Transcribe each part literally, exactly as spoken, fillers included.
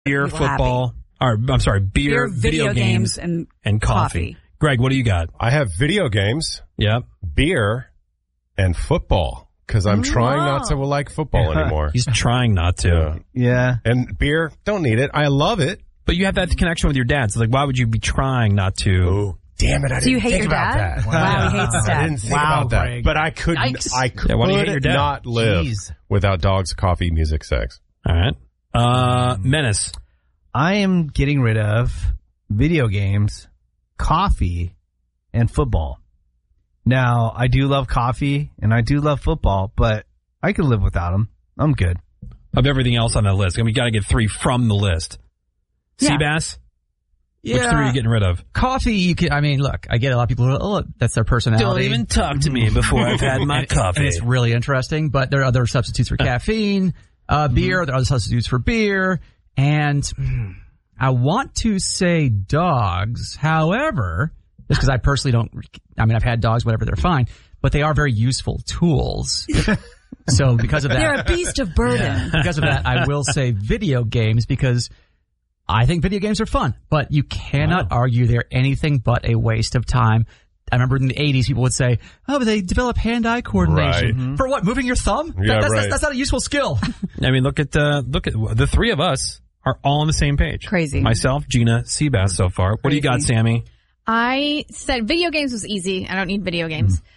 Beer, football, or I'm sorry, beer, beer video, video games, games, and, and coffee. coffee. Greg, what do you got? I have video games, yep, beer, and football, because I'm Ooh, trying wow. not to like football anymore. He's trying not to. Yeah. yeah. And beer, don't need it. I love it. But you have that connection with your dad, so like, why would you be trying not to? Ooh, damn it, I Do didn't you hate think your about dad? that. Wow, wow he hates his dad. I didn't think Wow, about that. Greg. But I could, Yikes. I could Yeah, why do you hate your dad? not live Jeez. without dogs, coffee, music, sex. All right. Uh, Menace. I am getting rid of video games, coffee, and football. Now, I do love coffee, and I do love football, but I could live without them. I'm good. Of everything else on that list, I mean, we got to get three from the list. Yeah. Seabass? Yeah. Which three are you getting rid of? Coffee, you can, I mean, look, I get a lot of people who are, oh, that's their personality. Don't even talk to me before I've had my and, coffee. And it's really interesting, but there are other substitutes for caffeine, uh, beer, mm-hmm. there are other substitutes for beer, and mm, I want to say dogs. However, just because I personally don't, I mean, I've had dogs, whatever, they're fine, but they are very useful tools. So because of that. They're a beast of burden. Yeah, because of that, I will say video games because I think video games are fun, but you cannot wow. argue they're anything but a waste of time. I remember in the eighties, people would say, oh, but they develop hand-eye coordination. Right. Mm-hmm. For what? Moving your thumb? Yeah, that, that's, right. that's, that's not a useful skill. I mean, look at, uh, look at the three of us are all on the same page. Crazy. Myself, Gina, Seabass so far. What Crazy. do you got, Sammy? I said video games was easy. I don't need video games. Mm.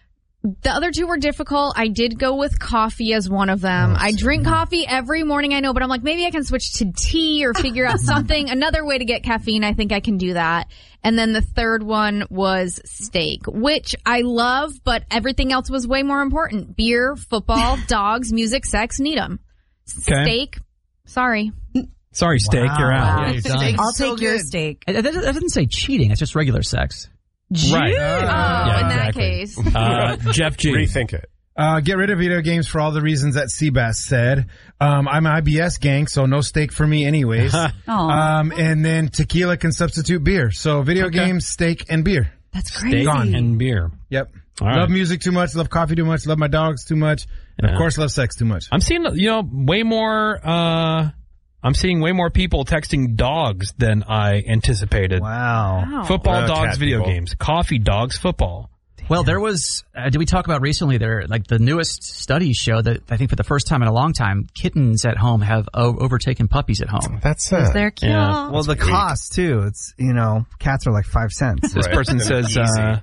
The other two were difficult. I did go with coffee as one of them. Oh, I drink coffee every morning, I know, but I'm like, maybe I can switch to tea or figure out something, another way to get caffeine. I think I can do that. And then the third one was steak, which I love, but everything else was way more important. Beer, football, dogs, music, sex, need them. Okay. Steak, sorry. Sorry, steak, wow. you're out. Wow. Yeah, you're done. I'll so take your good. steak. That doesn't say cheating. It's just regular sex. Right. Oh, Yeah, in that exactly. case. Uh, Jeff G. Rethink it. Uh, get rid of video games for all the reasons that Seabass said. Um, I'm an I B S gang, so no steak for me anyways. um, and then tequila can substitute beer. So video Okay. games, steak, and beer. That's crazy. Steak and beer. Yep. All right. Love music too much, love coffee too much, love my dogs too much, and Yeah. of course love sex too much. I'm seeing, you know, way more, uh, I'm seeing way more people texting dogs than I anticipated. Wow. Wow. Football, Uh, dogs, cat video people. games. Coffee, dogs, football. Well, there was, uh, did we talk about recently there, like the newest studies show that I think for the first time in a long time, kittens at home have o- overtaken puppies at home. That's sad. They're cute. Yeah. Well, the cost, too. It's, you know, cats are like five cents. This Right. person says, uh,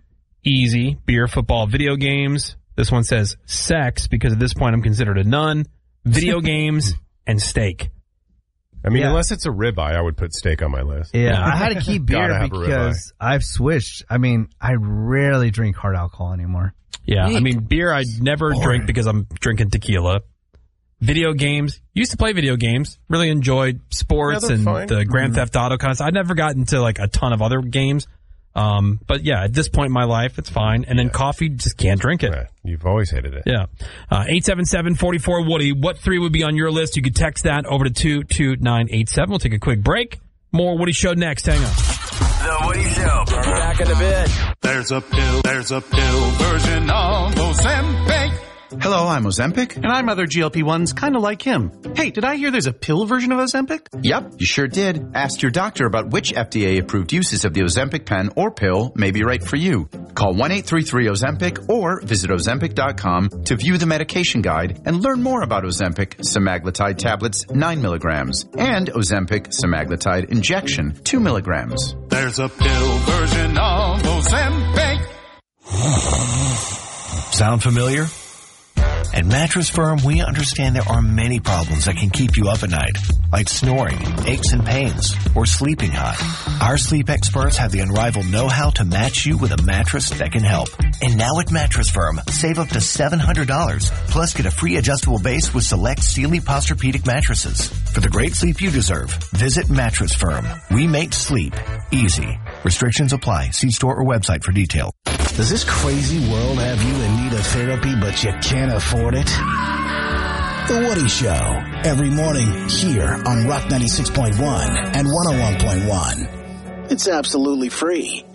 easy, beer, football, video games. This one says sex, because at this point I'm considered a nun, video games, and steak. I mean, Yeah. unless it's a ribeye, I would put steak on my list. Yeah, I had to keep Gotta beer have a because I've switched. I mean, I rarely drink hard alcohol anymore. Yeah, I mean, beer I never drink because I'm drinking tequila. Video games, used to play video games, really enjoyed sports Yeah, they're and fine. the Grand Theft Auto kind of stuff. I'd never gotten to like a ton of other games. Um, but yeah, at this point in my life, it's fine. And then coffee, just can't drink it. Right. You've always hated it. Yeah. Uh, eight seven seven, four four, Woody. What three would be on your list? You could text that over to two two nine eight seven. We'll take a quick break. More Woody Show next. Hang on. The Woody Show. Back in a bit. There's a pill, there's a pill version of Ozempic. Hello, I'm Ozempic. And I'm other G L P ones kind of like him. Hey, did I hear there's a pill version of Ozempic? Yep, you sure did. Ask your doctor about which F D A-approved uses of the Ozempic pen or pill may be right for you. Call one eight three three Ozempic or visit Ozempic dot com to view the medication guide and learn more about Ozempic semaglutide tablets nine milligrams and Ozempic semaglutide injection two milligrams. There's a pill version of Ozempic. Sound familiar? At Mattress Firm, we understand there are many problems that can keep you up at night, like snoring, aches and pains, or sleeping hot. Our sleep experts have the unrivaled know-how to match you with a mattress that can help. And now at Mattress Firm, save up to seven hundred dollars, plus get a free adjustable base with select Sealy Posturepedic mattresses. For the great sleep you deserve, visit Mattress Firm. We make sleep easy. Restrictions apply. See store or website for details. Does this crazy world have you in need of therapy, but you can't afford it? The Woody Show, every morning here on Rock ninety-six point one and one oh one point one. It's absolutely free.